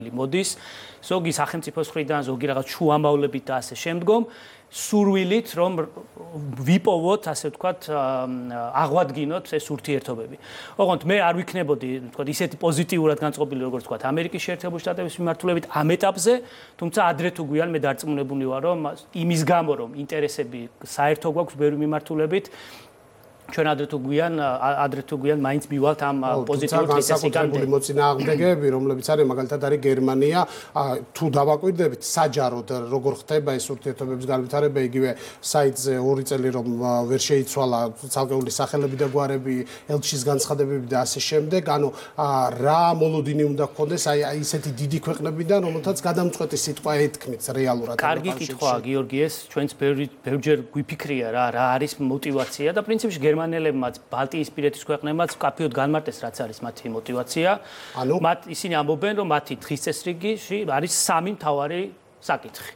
მოდის ზოგი სახელმწიფოს მხრიდან, ზოგი რაღაც შუამავლებით და ასე შემდგომ სურვილით რომ ვიპოვოთ, ასე ვთქვათ, აღვადგინოთ ეს ურთიერთობები. ოღონდ მე არ ვიქნებოდი, ვთქვათ, ისეთი პოზიტიურად განწყობილი, როგორც ვთქვათ, ამერიკის შეერთებული შტატების მიმართულებით ამ ეტაპზე, თუმცა ადრე თუ გვიან მე დარწმუნებული ვარ, რომ იმის გამო, რომ ინტერესები საერთო გვაქვს ბევრი მიმართულებით, ჩვენ ადრე თუ გვიან მაინც მივალთ ამ პოზიტიურ განსაკუთრებული მოწინააღმდეგეები, რომლებიც არის მაგალითად არის გერმანია, თუ დავაკვირდებით საჯაროდ როგორ ხდება ეს ურთიერთობების განვითარება, იგივე საიტზე 2 წელი რომ ვერ შეიცვალა ცალკეული სახელები და გვარები, ელჩის განცხადებები და ასე შემდეგ, ანუ რა მოლოდინი უნდა გქონდეს აი ისეთი დიდი ქვეყნებიდან, რომელთაც გადამწყვეტი სიტყვა ეთქმით რეალურად. კარგი კითხვაა, გიორგიეს, ჩვენც ბევრჯერ გვიფიქრია რა არის мотиваცია და პრინციპში გერმანელებმაც, ბალტიისპირეთის ქვეყნებმაც კაფეოდ განმარტეს, რაც არის მათი мотиваცია. ისინი ამბობენ, რომ მათი დღის წესრიგში არის 3 მთავარი საკითხი.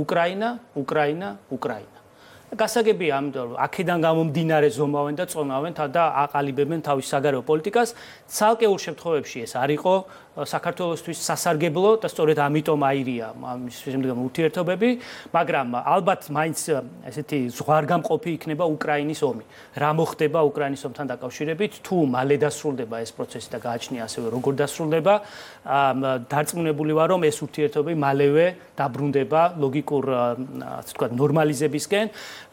უკრაინა. გასაგებია, ამიტომ აქედან გამომდინარე ზომავენ და წონავენ და აყალიბებენ თავის საგარეო პოლიტიკას. ცალკეულ შემთხვევებში ეს არ იყო საქართველოსთვის სასარგებლო და სწორედ ამიტომ აირია ამის შემდგომ ურთიერთობები, მაგრამ ალბათ მაინც ესეთი ზღვარგამყოფი იქნება უკრაინის ომი. რა მოხდება უკრაინის ომთან დაკავშირებით, თუ მალე დასრულდება ეს პროცესი და გააჩნია ასევე როგორ დასრულდება, დარწმუნებული ვარ, რომ ეს ურთიერთობები მალევე დაბრუნდება ლოგიკურ, ასე ვთქვათ, ნორმალიზებისკენ.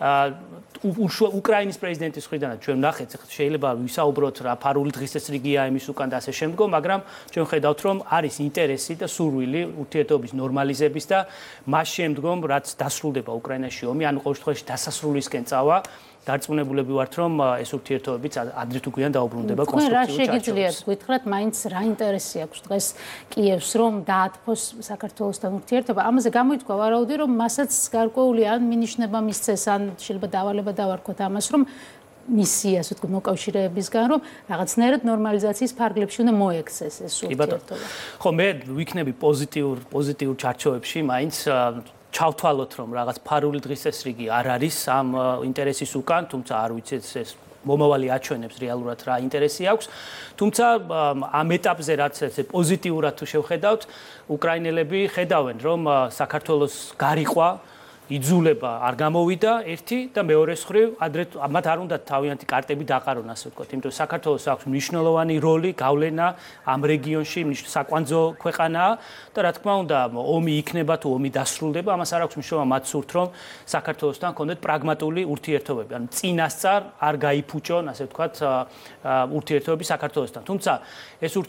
უკრაინის პრეზიდენტის მხრიდანაც ჩვენ ვნახეთ, შეიძლება ვისაუბროთ რა ფარული დღის წესრიგია იმის უკან და ასე შემდგომ, მაგრამ ჩვენ ხედავთ, რომ არის ინტერესი და სურვილი ურთიერთობის ნორმალიზების და მას შემდგომ, რაც დასრულდება უკრაინაში ომი, ანუ ყოველ შემთხვევაში დასასრულისკენ წავა, დარწმუნებულები ვართ, რომ ეს ურთიერთობებიც ადრე თუ გვიან დაუბრუნდება კონსტრუქციულ ჩარჩოებში. რა შეგიძლიათ გითხრათ, მაინც რა ინტერესი აქვს დღეს კიევს, რომ დაათფოს საქართველოსთან ურთიერთობა? ამაზე გამოითქვა ვარაუდი, რომ მასაც გარკვეული ან მინიშნება მისცეს, ან შეიძლება დავალება დავარქვათ ამას, რომ მისია, ასე ვთქვათ, მოკავშირეებისგან, რომ რაღაცნაირად ნორმალიზაციის ფარგლებში უნდა მოექცეს ეს ურთიერთობა. ხო, მე ვიქნები პოზიტიურ ჩარჩოებში, მაინც ჩავთვალოთ, რომ რაღაც ფარული დღის წესრიგი არ არის ამ ინტერესის უკან, თუმცა არ ვიცით ეს მომავალი აჩვენებს რეალურად რა ინტერესი აქვს. თუმცა ამ ეტაპზე რაც ესე პოზიტიურად თუ შევხედავთ, უკრაინელები ხედავენ, რომ საქართველოს გარიყვა იძულება არ გამოვიდა ერთი და მეორე მხრივ ადრე მათ არ უნდა თავიანთი კარტები დაყარონ, ასე ვთქვათ, იმიტომ რომ საქართველოს აქვს მნიშვნელოვანი როლი გავლენა ამ რეგიონში, საკვანძო ქვეყანაა და რა თქმა უნდა ომი იქნება თუ ომი დასრულდება, ამას არ აქვს მნიშვნელობა მათ სურთ, რომ საქართველოსთან ჰქონდეთ პრაგმატული ურთიერთობები, ანუ წინასწარ არ გაიფუჭონ, ასე ვთქვათ, ურთიერთობები საქართველოსთან. თუმცა ეს